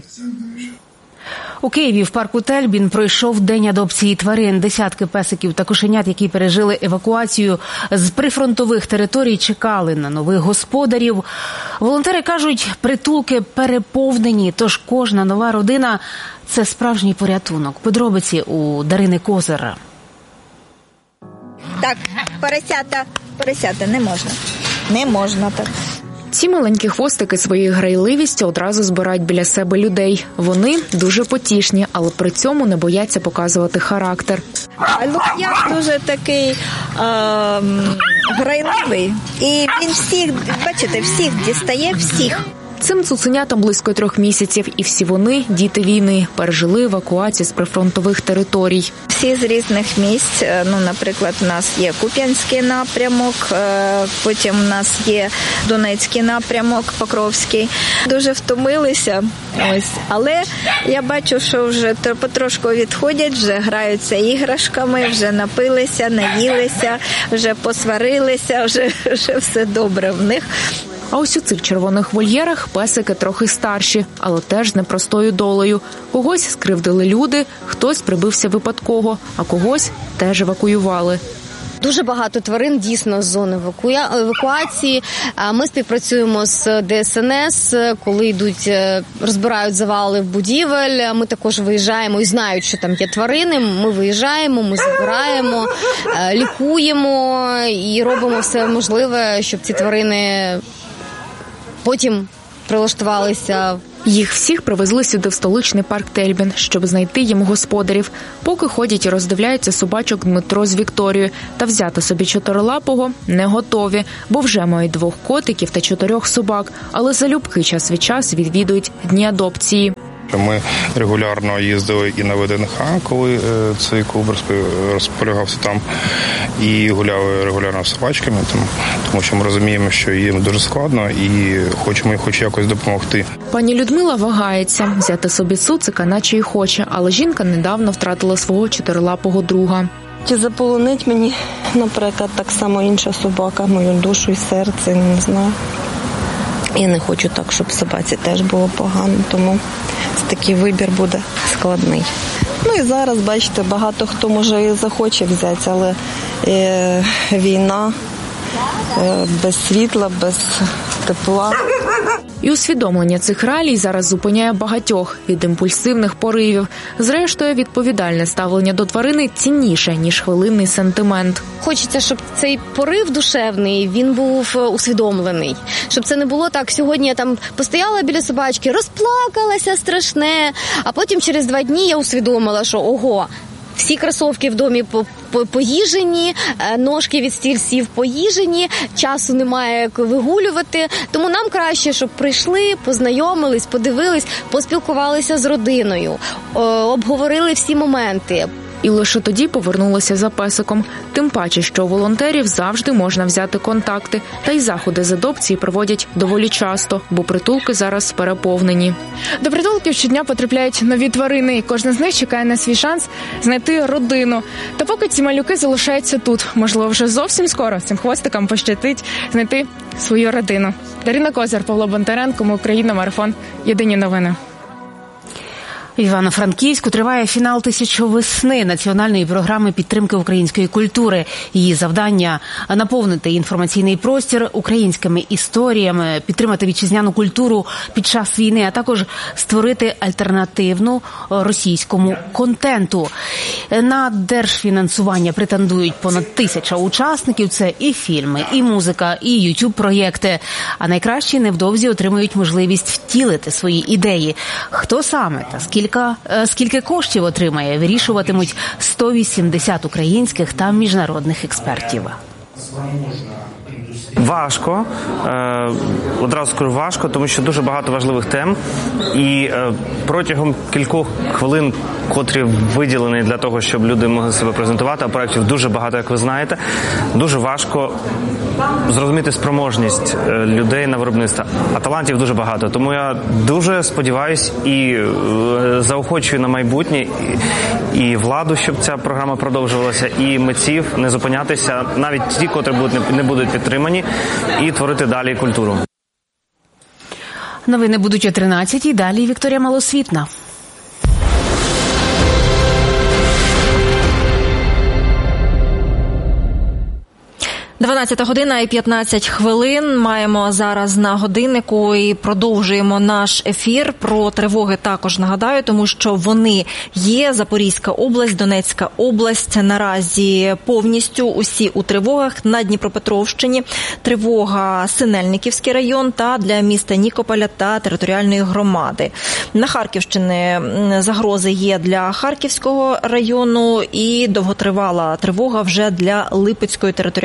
У Києві в парку Тельбін пройшов день адопції тварин. Десятки песиків та кошенят, які пережили евакуацію з прифронтових територій, чекали на нових господарів. Волонтери кажуть, притулки переповнені, тож кожна нова родина – це справжній порятунок. Подробиці у Дарини Козир. Так, поросята не можна так. Ці маленькі хвостики своєю грайливістю одразу збирають біля себе людей. Вони дуже потішні, але при цьому не бояться показувати характер. Лук'ян дуже такий грайливий. І він всіх, бачите, всіх дістає, всіх. Цим цуценятам близько 3 місяців, і всі вони – діти війни, пережили евакуацію з прифронтових територій. Всі з різних місць. Наприклад, у нас є Куп'янський напрямок, потім у нас є Донецький напрямок, Покровський. Дуже втомилися, але я бачу, що вже потрошку відходять, вже граються іграшками, вже напилися, наїлися, вже посварилися, вже все добре в них. А ось у цих червоних вольєрах песики трохи старші, але теж з непростою долею. Когось скривдили люди, хтось прибився випадково, а когось теж евакуювали. Дуже багато тварин дійсно з зони евакуації. Ми співпрацюємо з ДСНС, коли розбирають завали в будівель. Ми також виїжджаємо і знають, що там є тварини. Ми виїжджаємо, ми забираємо, лікуємо і робимо все можливе, щоб ці тварини потім прилаштувалися. Їх всіх привезли сюди в столичний парк Тельбін, щоб знайти їм господарів. Поки ходять і роздивляються собачок Дмитро з Вікторією. Та взяти собі чотирилапого не готові, бо вже мають 2 котиків та 4 собак. Але залюбки час від часу відвідують дні адопції. Ми регулярно їздили і на ВДНХ, коли цей клуб розполягався там, і гуляли регулярно з собачками, тому що ми розуміємо, що їм дуже складно і хочемо їм хоч якось допомогти. Пані Людмила вагається. Взяти собі цуцика наче й хоче, але жінка недавно втратила свого 4-лапого друга. Чи заполонить мені, наприклад, так само інша собака, мою душу і серце, не знаю. Я не хочу так, щоб собаці теж було погано, тому такий вибір буде складний. І зараз, бачите, багато хто може і захоче взяти, але війна, без світла, без тепла. І усвідомлення цих реалій зараз зупиняє багатьох від імпульсивних поривів. Зрештою, відповідальне ставлення до тварини цінніше, ніж хвилинний сентимент. Хочеться, щоб цей порив душевний, він був усвідомлений. Щоб це не було так, сьогодні я там постояла біля собачки, розплакалася страшне, а потім через 2 дні я усвідомила, що ого, всі кросовки в домі поїжені, ножки від стільців поїжені, часу немає як вигулювати. Тому нам краще, щоб прийшли, познайомились, подивились, поспілкувалися з родиною, обговорили всі моменти. І лише тоді повернулися за песиком. Тим паче, що у волонтерів завжди можна взяти контакти. Та й заходи з адопції проводять доволі часто, бо притулки зараз переповнені. До притулків щодня потрапляють нові тварини, і кожна з них чекає на свій шанс знайти родину. Та поки ці малюки залишаються тут, можливо, вже зовсім скоро цим хвостикам пощастить знайти свою родину. Дарина Козар, Павло Бондаренко, Україна, Марафон. Єдині новини. В Івано-Франківську триває фінал «1000 весни» національної програми підтримки української культури. Її завдання – наповнити інформаційний простір українськими історіями, підтримати вітчизняну культуру під час війни, а також створити альтернативну російському контенту. На держфінансування претендують понад 1000 учасників. Це і фільми, і музика, і YouTube-проєкти. А найкращі невдовзі отримують можливість втілити свої ідеї. Хто саме та скільки коштів отримає, вирішуватимуть 180 українських та міжнародних експертів. Важко, одразу скажу важко, тому що дуже багато важливих тем, і протягом кількох хвилин, котрі виділені для того, щоб люди могли себе презентувати, а проєктів дуже багато, як ви знаєте, дуже важко зрозуміти спроможність людей на виробництво, а талантів дуже багато. Тому я дуже сподіваюся і заохочую на майбутнє і владу, щоб ця програма продовжувалася, і митців не зупинятися, навіть ті, котрі не будуть підтримані, і творити далі культуру. Новини будуть о 13-й. Далі Вікторія Малосвітна. 12 година і 15 хвилин маємо зараз на годиннику і продовжуємо наш ефір. Про тривоги також нагадаю, тому що вони є. Запорізька область, Донецька область наразі повністю усі у тривогах. На Дніпропетровщині тривога Синельниківський район та для міста Нікополя та територіальної громади. На Харківщині загрози є для Харківського району і довготривала тривога вже для Липецької територіальної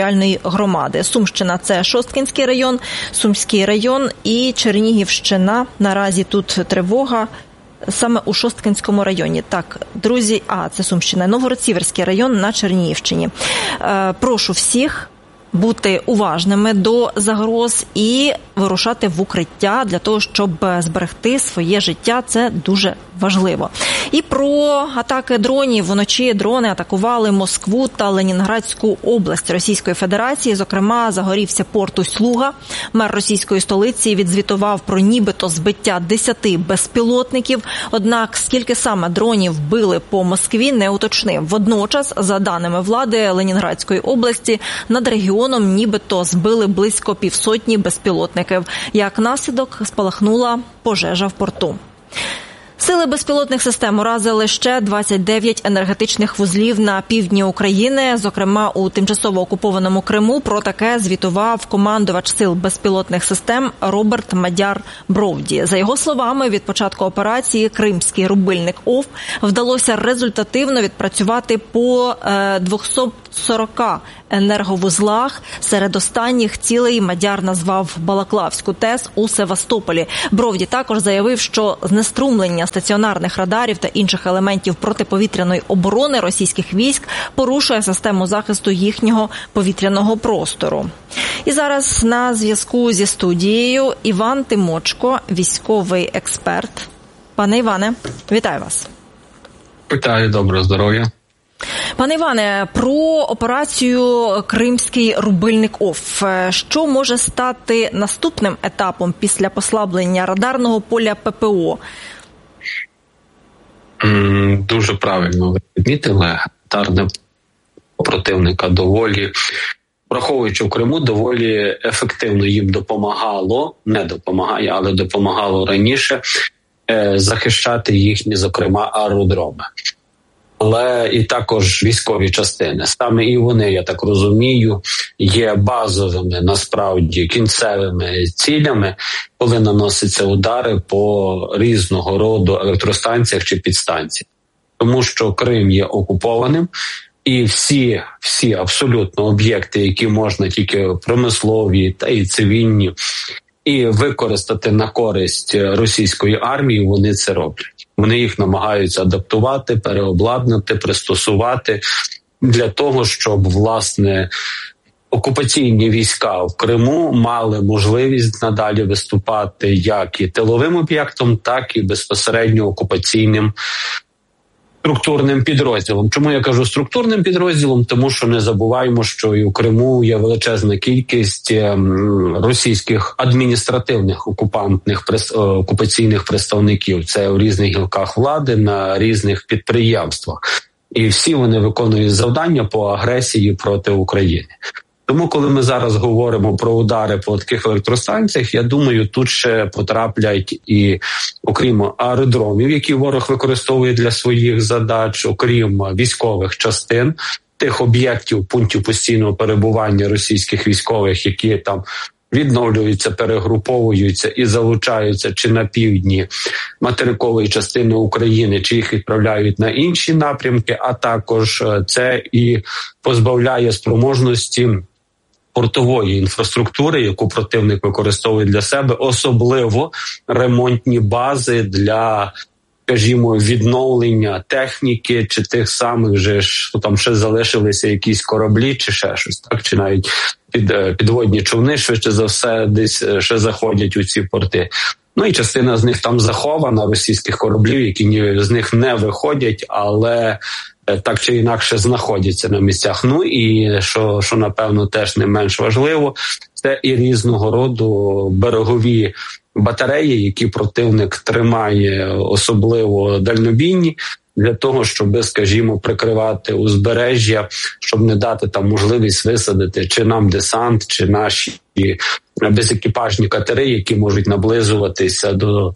громади. Сумщина – це Шосткинський район, Сумський район і Чернігівщина. Наразі тут тривога саме у Шосткинському районі. Так, друзі, це Сумщина. Новгород-Сіверський район на Чернігівщині. Прошу всіх бути уважними до загроз і вирушати в укриття для того, щоб зберегти своє життя. Це дуже важливо. І про атаки дронів. Вночі дрони атакували Москву та Ленінградську область Російської Федерації. Зокрема, загорівся порт Усть-Луга. Мер російської столиці відзвітував про нібито збиття 10 безпілотників. Однак, скільки саме дронів били по Москві, не уточнив. Водночас, за даними влади Ленінградської області, над регіоном нібито збили близько 500 безпілотників. Як наслідок, спалахнула пожежа в порту. Сили безпілотних систем уразили ще 29 енергетичних вузлів на півдні України, зокрема у тимчасово окупованому Криму. Про таке звітував командувач сил безпілотних систем Роберт Мадяр-Бровді. За його словами, від початку операції Кримський рубильник ОВ вдалося результативно відпрацювати по 240 енерговузлах. Серед останніх цілей Мадяр назвав Балаклавську ТЕС у Севастополі. Бровді також заявив, що знеструмлення стаціонарних радарів та інших елементів протиповітряної оборони російських військ порушує систему захисту їхнього повітряного простору. І зараз на зв'язку зі студією Іван Тимочко, військовий експерт. Пане Іване, вітаю вас. Вітаю, доброго здоров'я. Пане Іване, про операцію «Кримський рубильник ОВ». Що може стати наступним етапом після послаблення радарного поля ППО? Дуже правильно ви відмітили. Радарне противника доволі, враховуючи в Криму, доволі ефективно їм допомагало, не допомагає, але допомагало раніше захищати їхні, зокрема, аеродроми. Але і також військові частини. Саме і вони, я так розумію, є базовими, насправді, кінцевими цілями, коли наносяться удари по різного роду електростанціях чи підстанціях. Тому що Крим є окупованим, і всі абсолютно об'єкти, які можна тільки промислові та і цивільні, і використати на користь російської армії, вони це роблять. Вони їх намагаються адаптувати, переобладнати, пристосувати для того, щоб, власне, окупаційні війська в Криму мали можливість надалі виступати як і тиловим об'єктом, так і безпосередньо окупаційним структурним підрозділом. Чому я кажу структурним підрозділом? Тому що не забуваємо, що і у Криму є величезна кількість російських адміністративних окупаційних представників. Це у різних гілках влади, на різних підприємствах. І всі вони виконують завдання по агресії проти України. Тому, коли ми зараз говоримо про удари по таких електростанціях, я думаю, тут ще потраплять і, окрім аеродромів, які ворог використовує для своїх задач, окрім військових частин, тих об'єктів, пунктів постійного перебування російських військових, які там відновлюються, перегруповуються і залучаються чи на півдні материкової частини України, чи їх відправляють на інші напрямки, а також це і позбавляє спроможності портової інфраструктури, яку противник використовує для себе, особливо ремонтні бази для, скажімо, відновлення техніки, чи тих самих же ж, там ще залишилися якісь кораблі, чи ще щось, так, чи навіть підводні човни, швидше за все, десь ще заходять у ці порти. Ну і частина з них там захована, російських кораблів, які з них не виходять, але так чи інакше знаходяться на місцях. Ну і, що напевно теж не менш важливо, це і різного роду берегові батареї, які противник тримає, особливо дальнобійні, для того, щоб, скажімо, прикривати узбережжя, щоб не дати там можливість висадити чи нам десант, чи наші безекіпажні катери, які можуть наблизуватися до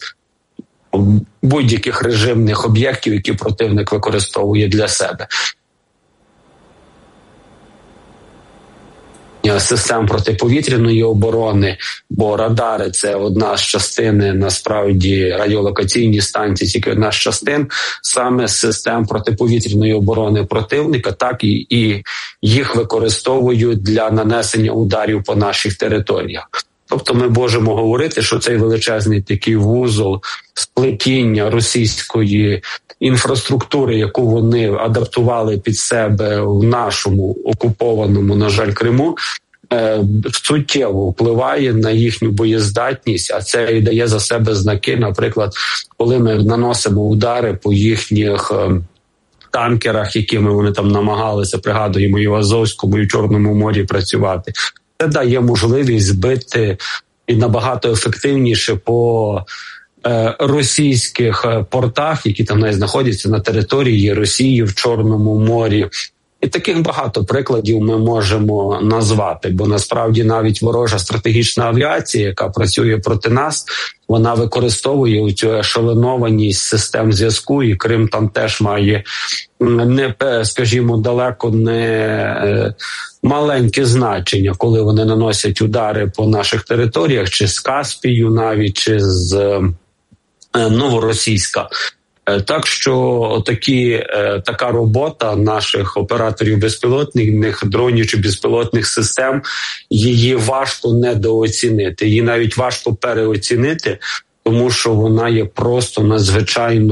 будь-яких режимних об'єктів, які противник використовує для себе. систем протиповітряної оборони, бо радари – це одна з частин, насправді радіолокаційні станції – тільки одна з частин саме систем протиповітряної оборони противника, так і їх використовують для нанесення ударів по наших територіях. Тобто ми можемо говорити, що цей величезний такий вузол сплетіння російської інфраструктури, яку вони адаптували під себе в нашому окупованому, на жаль, Криму, суттєво впливає на їхню боєздатність, а це і дає за себе знаки, наприклад, коли ми наносимо удари по їхніх танкерах, якими вони там намагалися, пригадуємо, і в Азовському, і в Чорному морі працювати. Це дає можливість збити і набагато ефективніше по російських портах, які там знаходяться на території Росії в Чорному морі. І таких багато прикладів ми можемо назвати, бо насправді навіть ворожа стратегічна авіація, яка працює проти нас, вона використовує цю ешелонованість систем зв'язку, і Крим там теж має, скажімо, далеко не маленьке значення, коли вони наносять удари по наших територіях, чи з Каспію навіть, чи з Новоросійська. Так що така робота наших операторів безпілотних дронів чи безпілотних систем, її важко недооцінити, її навіть важко переоцінити, тому що вона є просто надзвичайно